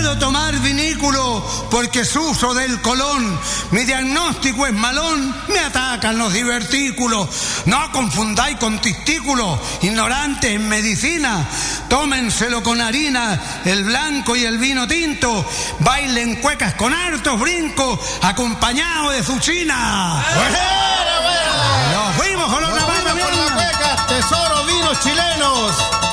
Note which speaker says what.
Speaker 1: puedo tomar vinículo porque sufro del colon. Mi diagnóstico es malón, me atacan los divertículos. No confundáis con testículos, ignorantes en medicina. Tómenselo con harina, el blanco y el vino tinto. Bailen cuecas con hartos brincos, acompañado de zuchina. Nos fuimos con los navarros.
Speaker 2: Tesoro, vinos chilenos.